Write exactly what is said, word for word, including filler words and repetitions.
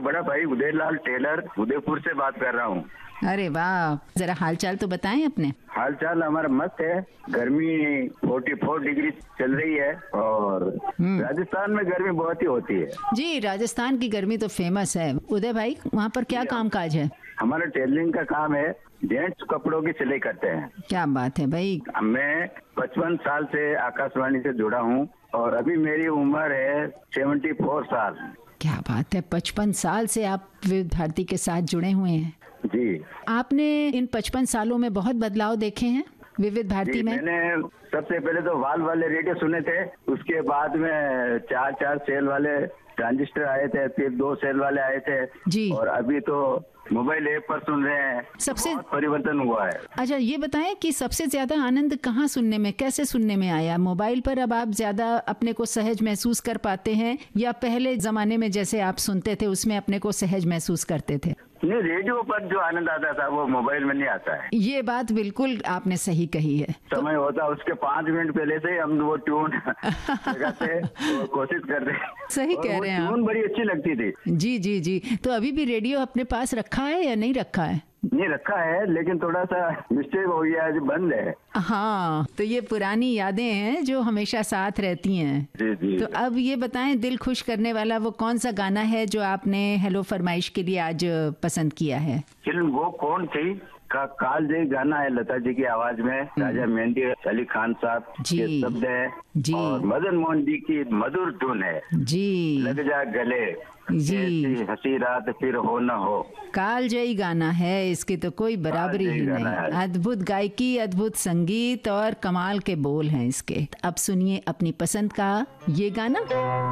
बड़ा भाई उदयलाल टेलर उदयपुर से बात कर रहा हूँ। अरे वाह, जरा हालचाल तो बताएं अपने। हाल चाल हमारा मस्त है। गर्मी चौवालीस डिग्री चल रही है और राजस्थान में गर्मी बहुत ही होती है। जी, राजस्थान की गर्मी तो फेमस है। उदय भाई, वहाँ पर क्या काम काज है? हमारा टेलरिंग का काम है, जेंट्स कपड़ों की सिलाई करते हैं। क्या बात है भाई। मैं पचपन साल से आकाशवाणी से जुड़ा हूँ और अभी मेरी उम्र है चौहत्तर साल। क्या बात है, पचपन साल से आप विविध भारती के साथ जुड़े हुए हैं। जी। आपने इन पचपन सालों में बहुत बदलाव देखे हैं विविध भारती में? मैंने सबसे पहले तो वाल वाले रेडियो सुने थे, उसके बाद में चार चार सेल वाले ट्रांजिस्टर आए थे, फिर दो सेल वाले आए थे जी। और अभी तो मोबाइल ऐप पर सुन रहे हैं। सबसे बहुत परिवर्तन हुआ है। अच्छा, ये बताएं कि सबसे ज्यादा आनंद कहाँ सुनने में, कैसे सुनने में आया? मोबाइल पर अब आप ज्यादा अपने को सहज महसूस कर पाते हैं या पहले जमाने में जैसे आप सुनते थे उसमें अपने को सहज महसूस करते थे? नहीं, रेडियो पर जो आनंद आता था वो मोबाइल में नहीं आता है। ये बात बिल्कुल आपने सही कही है। समय तो, होता उसके पाँच मिनट पहले से हम वो ट्यून लगाते वो कोशिश करते। सही कह रहे हैं आप। ट्यून बड़ी अच्छी लगती थी। जी जी जी। तो अभी भी रेडियो अपने पास रखा है या नहीं रखा है? नहीं रखा है, लेकिन थोड़ा सा मिस्टेक हो गया है, जो बंद है। हाँ, तो ये पुरानी यादें हैं जो हमेशा साथ रहती हैं। जी जी। तो अब ये बताएं, दिल खुश करने वाला वो कौन सा गाना है जो आपने हेलो फरमाइश के लिए आज पसंद किया है? फिल्म वो कौन थी का काल जय गाना है, लता जी की आवाज में, राजा मेहंदी अली खान साहब के शब्द है जी। और मदन मोहन जी की मधुर धुन है जी। लग जा गले जी, हंसी रात फिर हो न हो। कालजयी गाना है, इसकी तो कोई बराबरी ही नहीं। अद्भुत गायकी, अद्भुत संगीत और कमाल के बोल हैं इसके। अब सुनिए अपनी पसंद का ये गाना।